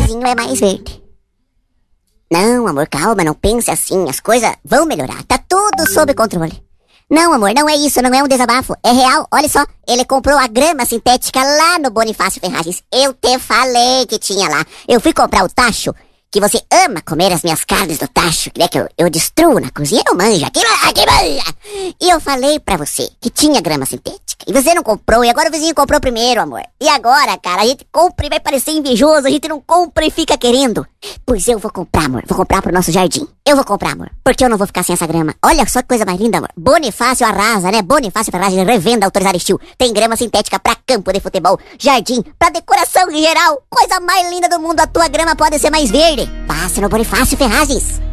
vizinho é mais verde. Não, amor, calma, não pense assim. As coisas vão melhorar. Tá tudo sob controle. Não, amor, não é isso, não é um desabafo. É real, olha só. Ele comprou a grama sintética lá no Bonifácio Ferragens. Eu te falei que tinha lá. Eu fui comprar o tacho, que você ama comer as minhas carnes do tacho, que eu destruo na cozinha, eu manjo. Aqui manja. E eu falei pra você que tinha grama sintética. E você não comprou, e agora o vizinho comprou primeiro, amor. E agora, cara, a gente compra e vai parecer invejoso, a gente não compra e fica querendo. Pois eu vou comprar, amor. Vou comprar pro nosso jardim. Eu vou comprar, amor. Porque eu não vou ficar sem essa grama. Olha só que coisa mais linda, amor. Bonifácio arrasa, né? Bonifácio Ferragens, revenda autorizada Steel. Tem grama sintética pra campo de futebol, jardim, pra decoração em geral. Coisa mais linda do mundo, a tua grama pode ser mais verde. Passe no Bonifácio Ferragens.